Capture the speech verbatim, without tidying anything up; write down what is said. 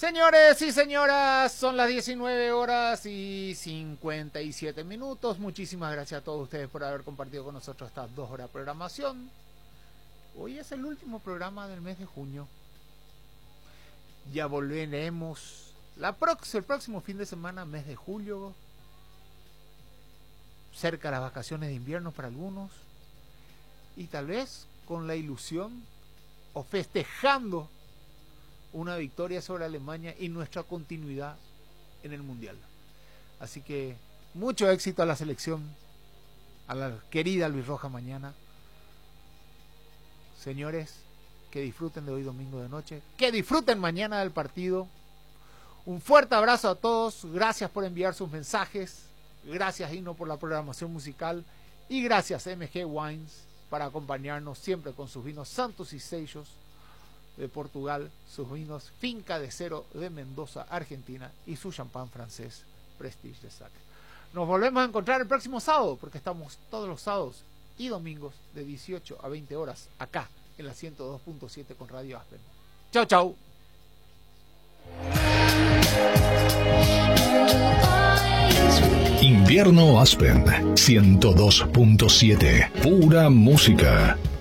Señores y señoras, son las diecinueve horas y cincuenta y siete minutos. Muchísimas gracias a todos ustedes por haber compartido con nosotros estas dos horas de programación. Hoy es el último programa del mes de junio. Ya volveremos la prox- el próximo fin de semana, mes de julio. Cerca de las vacaciones de invierno para algunos. Y tal vez con la ilusión o festejando una victoria sobre Alemania y nuestra continuidad en el Mundial. Así que mucho éxito a la selección, a la querida albirroja mañana. Señores, que disfruten de hoy domingo de noche, que disfruten mañana del partido. Un fuerte abrazo a todos, gracias por enviar sus mensajes, gracias Hino por la programación musical y gracias M G Wines para acompañarnos siempre con sus vinos Santos y Sellos de Portugal, sus vinos Finca de Cero de Mendoza, Argentina, y su champán francés Prestige de Sacre. Nos volvemos a encontrar el próximo sábado, porque estamos todos los sábados y domingos de dieciocho a veinte horas acá en la ciento dos punto siete con Radio Aspen. Chau, chau. Invierno Aspen ciento dos punto siete, pura música.